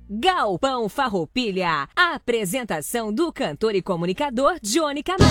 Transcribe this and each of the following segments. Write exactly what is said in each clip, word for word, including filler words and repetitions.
Galpão Farroupilha. A apresentação do cantor e comunicador Johnny Camargo.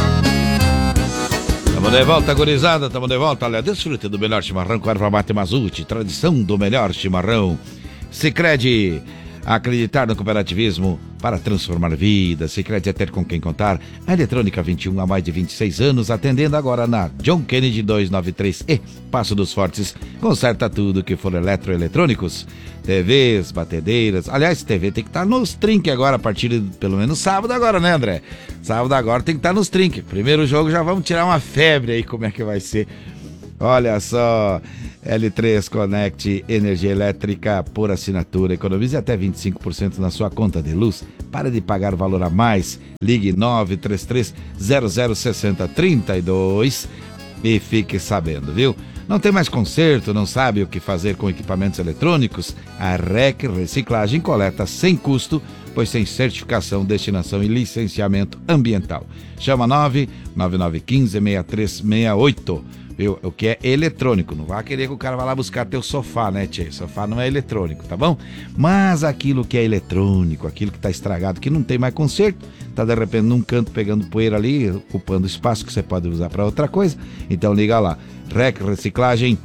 Tamo de volta, gurizada, tamo de volta. Olha, desfrute do melhor chimarrão com erva mate Mazute, tradição do melhor chimarrão. Sicredi, acreditar no cooperativismo para transformar vidas. Sicredi é ter com quem contar. A Eletrônica vinte e um há mais de vinte e seis anos, atendendo agora na John Kennedy duzentos e noventa e três e Passo dos Fortes. Conserta tudo que for eletroeletrônicos, T Vs, batedeiras. Aliás, T V tem que estar nos trinques agora, a partir de pelo menos sábado agora, né, André? Sábado agora tem que estar nos trinques. Primeiro jogo já vamos tirar uma febre aí, como é que vai ser. Olha só, L três Connect, energia elétrica por assinatura. Economize até vinte e cinco por cento na sua conta de luz. Para de pagar o valor a mais. Ligue nove três três zero zero seis zero três dois e fique sabendo, viu? Não tem mais conserto, não sabe o que fazer com equipamentos eletrônicos? A R E C Reciclagem coleta sem custo, pois tem certificação, destinação e licenciamento ambiental. Chama nove nove nove um cinco seis três seis oito. Viu? O que é eletrônico, não vai querer que o cara vá lá buscar teu sofá, né, tchê? Sofá não é eletrônico, tá bom? Mas aquilo que é eletrônico, aquilo que tá estragado, que não tem mais conserto, tá de repente num canto pegando poeira ali, ocupando espaço que você pode usar para outra coisa, então liga lá, R E C Reciclagem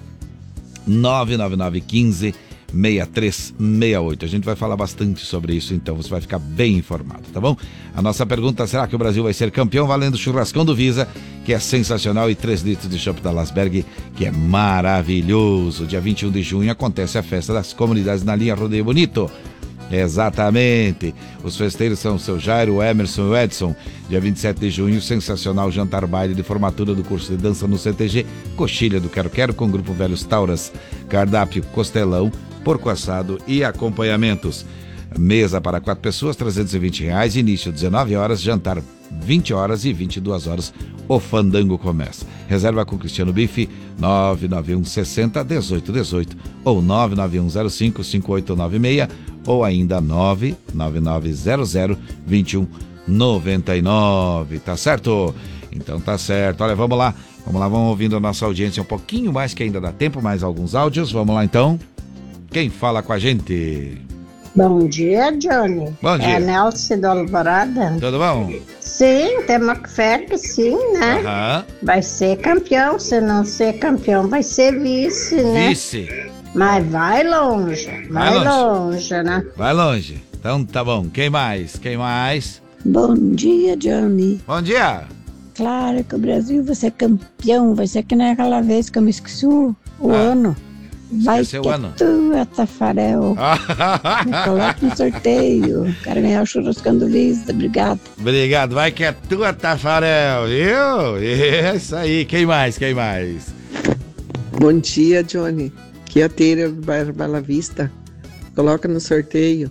nove nove nove um cinco seis três seis oito. A gente vai falar bastante sobre isso, então você vai ficar bem informado, tá bom? A nossa pergunta: será que o Brasil vai ser campeão? Valendo churrascão do Visa, que é sensacional, e três litros de chopp da Lasberg, que é maravilhoso. Dia vinte e um de junho acontece a festa das comunidades na linha Rodeio Bonito. Exatamente. Os festeiros são o seu Jairo, o Emerson e o Edson. Dia vinte e sete de junho, sensacional jantar baile de formatura do curso de dança no C T G, coxilha do Quero Quero com o grupo Velhos Tauras, cardápio costelão, porco assado e acompanhamentos. Mesa para quatro pessoas, trezentos e vinte reais, início dezenove horas, jantar vinte horas e vinte e duas horas o fandango começa. Reserva com Cristiano Bife, nove nove um seis zero um oito um oito ou nove nove um zero cinco cinco oito nove seis ou ainda nove nove nove zero zero dois um nove nove, tá certo? Então tá certo, olha, vamos lá, vamos lá, vamos ouvindo a nossa audiência um pouquinho mais, que ainda dá tempo, mais alguns áudios, vamos lá então. Quem fala com a gente? Bom dia, Johnny. Bom dia. É a Nelce do Alvorada. Tudo bom? Sim, temos fé que sim, né? Aham. Vai ser campeão, se não ser campeão, vai ser vice, né? Vice. Mas vai longe, vai, Vai longe. longe, né? Vai longe. Então tá bom. Quem mais? Quem mais? Bom dia, Johnny. Bom dia. Claro que o Brasil vai ser campeão, vai ser que nem aquela vez que eu me esqueci o, o Ah, ano. Vai esqueceu que o é ano? tua, Tafarel. Me coloca no sorteio. Quero ganhar o churrascão do Visa, obrigado. Obrigado. Vai que é tua, Tafarel, viu? Isso aí. Quem mais? Quem mais? Bom dia, Johnny. Aqui é a Teira do bairro Bela Vista. Coloca no sorteio.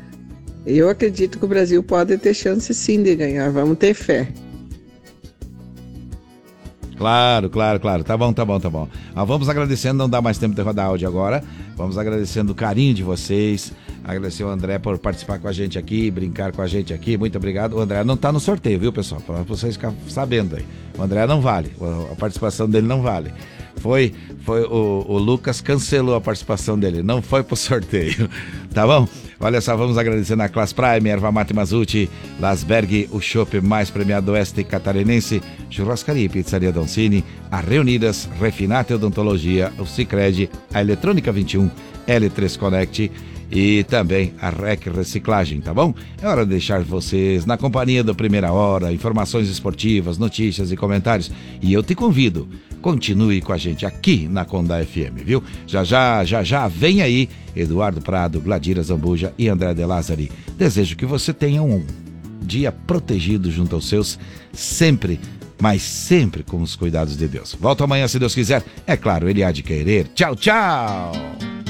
Eu acredito que o Brasil pode ter chance sim de ganhar. Vamos ter fé. Claro, claro, claro. Tá bom, tá bom, tá bom. Ah, vamos agradecendo, não dá mais tempo de rodar áudio agora. Vamos agradecendo o carinho de vocês. Agradecer o André por participar com a gente aqui, brincar com a gente aqui. Muito obrigado. O André não tá no sorteio, viu, pessoal? Para vocês ficarem sabendo aí. O André não vale. A participação dele não vale. Foi, foi o, o Lucas cancelou a participação dele, não foi pro sorteio, tá bom? Olha só, vamos agradecendo a Class Prime, Erva Mate Mazute, Lasberg, o chopp mais premiado do oeste catarinense, Churrascaria e Pizzaria Doncini, a Reunidas, Refinate Odontologia, o Sicredi, a Eletrônica vinte e um, L três Connect e também a R E C Reciclagem, tá bom? É hora de deixar vocês na companhia do Primeira Hora, informações esportivas, notícias e comentários. E eu te convido, continue com a gente aqui na Condá F M, viu? Já, já, já, já vem aí Eduardo Prado, Gladira Zambuja e André De Lázari. Desejo que você tenha um dia protegido junto aos seus, sempre, mas sempre com os cuidados de Deus. Volto amanhã, se Deus quiser. É claro, Ele há de querer. Tchau, tchau!